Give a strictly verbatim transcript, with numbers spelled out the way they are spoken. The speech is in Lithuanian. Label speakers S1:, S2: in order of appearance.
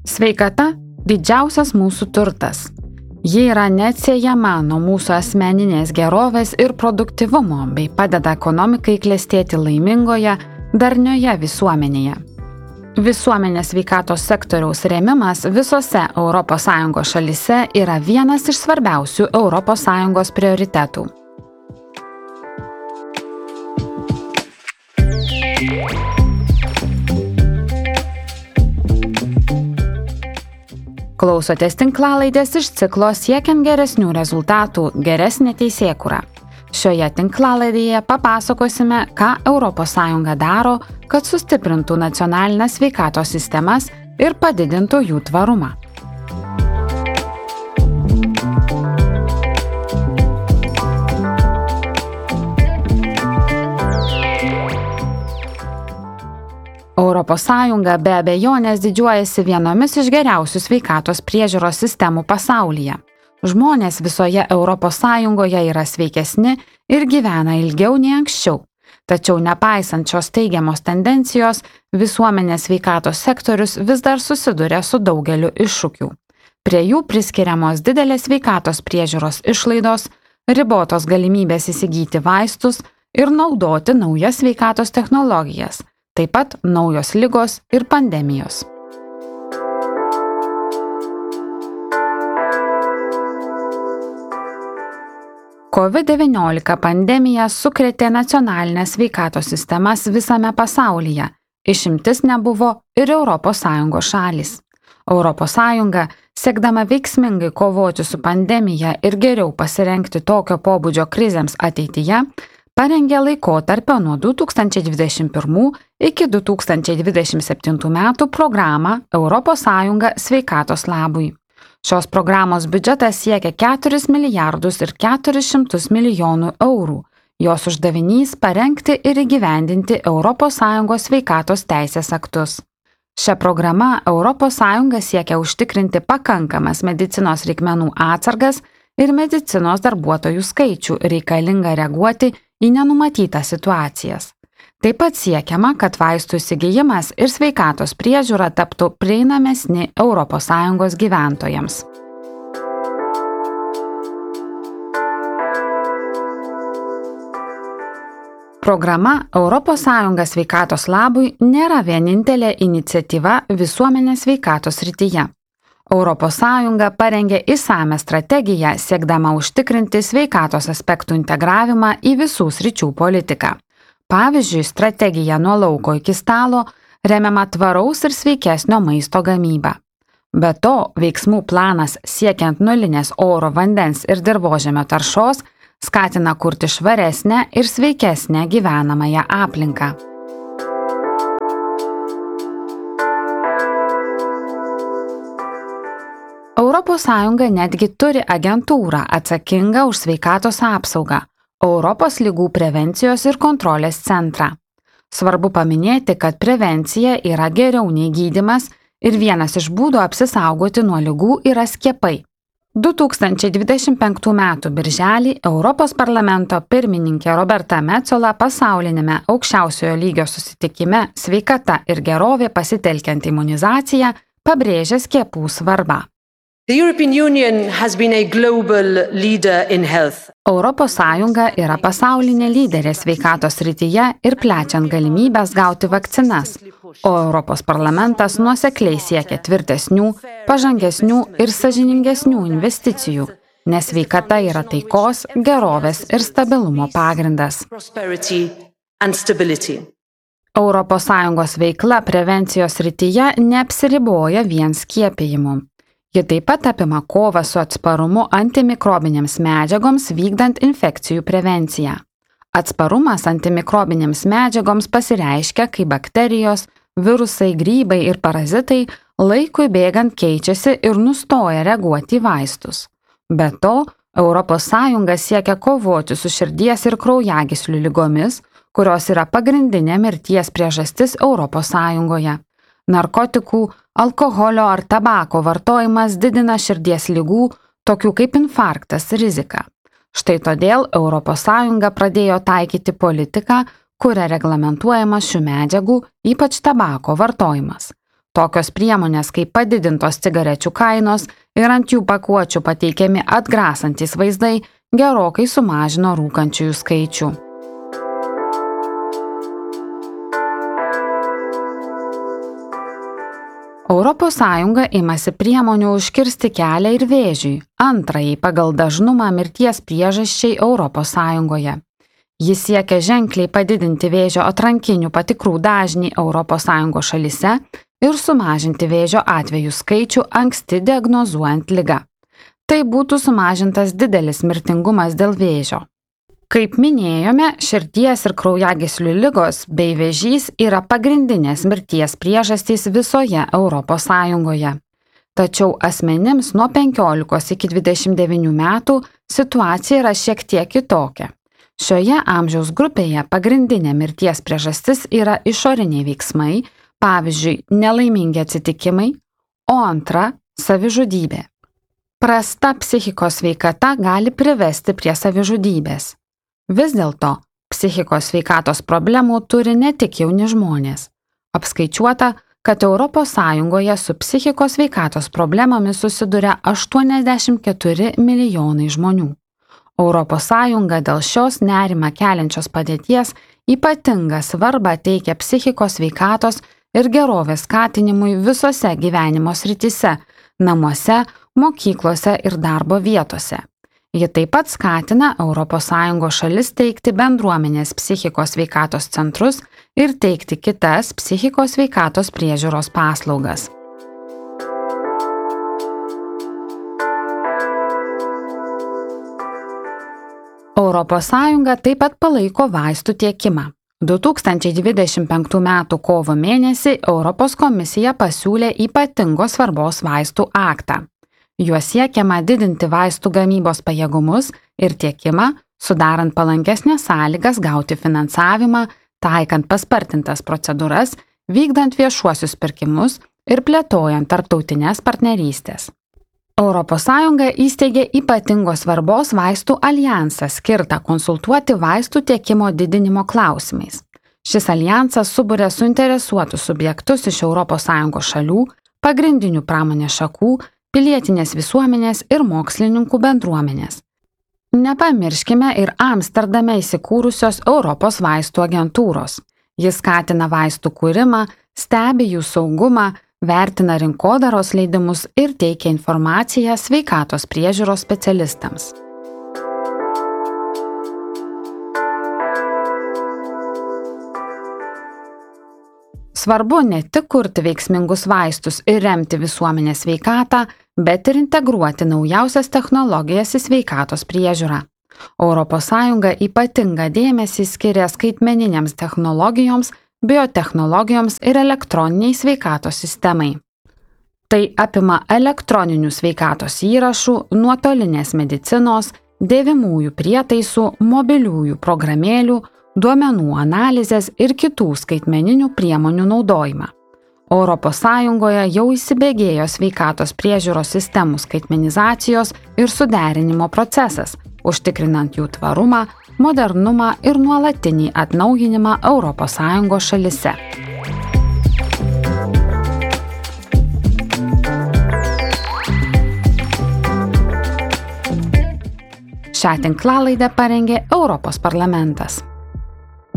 S1: Sveikata – didžiausias mūsų turtas. Ji yra neatsiejama nuo mūsų asmeninės gerovės ir produktyvumo bei padeda ekonomikai klestėti laimingoje, darnioje visuomenėje. Visuomenės sveikatos sektoriaus rėmimas visose Europos Sąjungos šalyse yra vienas iš svarbiausių Europos Sąjungos prioritetų. Klausotės tinklalaidės iš ciklo Siekiant geresnių rezultatų – geresnė teisėkūra. Šioje tinklalaidėje papasakosime, ką Europos Sąjunga daro, kad sustiprintų nacionalinės sveikatos sistemas ir padidintų jų tvarumą. Europos Sąjunga be abejonės didžiuojasi vienomis iš geriausių sveikatos priežiūros sistemų pasaulyje. Žmonės visoje Europos Sąjungoje yra sveikesni ir gyvena ilgiau nei anksčiau. Tačiau nepaisant šios teigiamos tendencijos, visuomenės sveikatos sektorius vis dar susiduria su daugeliu iššūkių. Prie jų priskiriamos didelės sveikatos priežiūros išlaidos, ribotos galimybės įsigyti vaistus ir naudoti naujas sveikatos technologijas. Taip pat naujos ligos ir pandemijos. kovid devyniolika pandemija sukrėtė nacionalinės sveikatos sistemas visame pasaulyje. Išimtis nebuvo ir Europos Sąjungos šalys. Europos Sąjunga, siekdama veiksmingai kovoti su pandemija ir geriau pasirengti tokio pobūdžio krizėms ateityje, parengė laikotarpio nuo du tūkstančiai dvidešimt pirmų iki du tūkstančiai dvidešimt septintų metų programą Europos Sąjunga sveikatos labui. Šios programos biudžetas siekia keturis milijardus ir keturis šimtus milijonų eurų. Jos uždavinys parengti ir įgyvendinti Europos Sąjungos sveikatos teisės aktus. Šia programa Europos Sąjunga siekia užtikrinti pakankamas medicinos reikmenų atsargas ir medicinos darbuotojų skaičių reikalingą reaguoti į nenumatytas situacijas. Taip pat siekiama, kad vaistų įsigijimas ir sveikatos priežiūra taptų prieinamesni Europos Sąjungos gyventojams. Programa Europos Sąjunga sveikatos labui nėra vienintelė iniciatyva visuomenės sveikatos srityje. Europos Sąjunga parengė išsamią strategiją siekdama užtikrinti sveikatos aspektų integravimą į visų sričių politiką. Pavyzdžiui, strategija nuo lauko iki stalo remiama tvaraus ir sveikesnio maisto gamyba. Be to, veiksmų planas siekiant nulinės oro, vandens ir dirvožemio taršos skatina kurti švaresnę ir sveikesnę gyvenamąją aplinką. Europos Sąjunga netgi turi agentūrą atsakingą už sveikatos apsaugą – Europos ligų prevencijos ir kontrolės centrą. Svarbu paminėti, kad prevencija yra geriau nei gydymas ir vienas iš būdų apsisaugoti nuo ligų yra skiepai. du tūkstančiai dvidešimt penktų metų birželį Europos parlamento pirmininkė Roberta Metsola pasaulinėme aukščiausiojo lygio susitikime Sveikata ir gerovė pasitelkiant imunizaciją pabrėžė skiepų svarbą.
S2: The European Union has been a global leader in health.
S1: Europos Sąjunga yra pasaulinė lyderė sveikatos srityje ir plečiant galimybės gauti vakcinas, o Europos parlamentas nuosekliai siekia tvirtesnių, pažangesnių ir sąžiningesnių investicijų, nes sveikata yra taikos, gerovės ir stabilumo pagrindas. Europos Sąjungos veikla prevencijos srityje neapsiriboja vien skiepijimu. Ji taip pat apima kovą su atsparumu antimikrobinėms medžiagoms vykdant infekcijų prevenciją. Atsparumas antimikrobinėms medžiagoms pasireiškia, kai bakterijos, virusai, grybai ir parazitai laikui bėgant keičiasi ir nustoja reaguoti į vaistus. Be to, Europos Sąjunga siekia kovoti su širdies ir kraujagyslių ligomis, kurios yra pagrindinė mirties priežastis Europos Sąjungoje. Narkotikų, alkoholio ar tabako vartojimas didina širdies ligų, tokių kaip infarktas, riziką. Štai todėl Europos Sąjunga pradėjo taikyti politiką, kuria reglamentuojamas šių medžiagų, ypač tabako vartojimas. Tokios priemonės kaip padidintos cigarečių kainos ir ant jų pakuočių pateikiami atgrasantis vaizdai gerokai sumažino rūkančiųjų skaičių. Europos Sąjunga imasi priemonių užkirsti kelią ir vėžiui, antrajai pagal dažnumą mirties priežasčiai Europos Sąjungoje. Jis siekia ženkliai padidinti vėžio atrankinių patikrų dažnį Europos Sąjungos šalyse ir sumažinti vėžio atvejų skaičių anksti diagnozuojant ligą. Tai būtų sumažintas didelis mirtingumas dėl vėžio. Kaip minėjome, širdies ir kraujagyslių ligos bei vėžys yra pagrindinės mirties priežastys visoje Europos Sąjungoje. Tačiau asmenims nuo penkiolikos iki dvidešimt devynių metų situacija yra šiek tiek kitokia. Šioje amžiaus grupėje pagrindinė mirties priežastis yra išoriniai veiksmai, pavyzdžiui, nelaimingi atsitikimai, o antra – savižudybė. Prasta psichikos sveikata gali privesti prie savižudybės. Vis dėlto, psichikos sveikatos problemų turi ne tik jauni žmonės. Apskaičiuota, kad Europos Sąjungoje su psichikos sveikatos problemomis susiduria aštuoniasdešimt keturi milijonai žmonių. Europos Sąjunga dėl šios nerimą keliančios padėties ypatingą svarbą teikia psichikos sveikatos ir gerovės skatinimui visose gyvenimo srityse – namuose, mokyklose ir darbo vietose. Ji taip pat skatina Europos Sąjungos šalis teikti bendruomenės psichikos sveikatos centrus ir teikti kitas psichikos sveikatos priežiūros paslaugas. Europos Sąjunga taip pat palaiko vaistų tiekimą. du tūkstančiai dvidešimt penktų metų kovo mėnesį Europos komisija pasiūlė ypatingos svarbos vaistų aktą. Juo siekiama didinti vaistų gamybos pajėgumus ir tiekimą, sudarant palankesnės sąlygas gauti finansavimą, taikant paspartintas procedūras, vykdant viešuosius pirkimus ir plėtojant tarptautinės partnerystės. Europos Sąjunga įsteigė ypatingos svarbos vaistų alijansą skirtą konsultuoti vaistų tiekimo didinimo klausimais. Šis alijansas suburia suinteresuotus subjektus iš Europos Sąjungos šalių, pagrindinių pramonės šakų, pilietinės visuomenės ir mokslininkų bendruomenės. Nepamirškime ir Amsterdame įsikūrusios Europos vaistų agentūros. Jis skatina vaistų kūrimą, stebi jų saugumą, vertina rinkodaros leidimus ir teikia informaciją sveikatos priežiūros specialistams. Svarbu ne tik kurti veiksmingus vaistus ir remti visuomenės sveikatą, bet ir integruoti naujausias technologijas į sveikatos priežiūrą. Europos Sąjunga ypatingą dėmesį skiria skaitmeninėms technologijoms, biotechnologijoms ir elektroniniai sveikatos sistemai. Tai apima elektroninių sveikatos įrašų, nuotolinės medicinos, dėvimųjų prietaisų, mobiliųjų programėlių, duomenų analizės ir kitų skaitmeninių priemonių naudojimą. Europos Sąjungoje jau įsibėgėjo sveikatos priežiūros sistemų skaitmenizacijos ir suderinimo procesas, užtikrinant jų tvarumą, modernumą ir nuolatinį atnaujinimą Europos Sąjungos šalyse. Šią tinklalaidę parengė Europos parlamentas.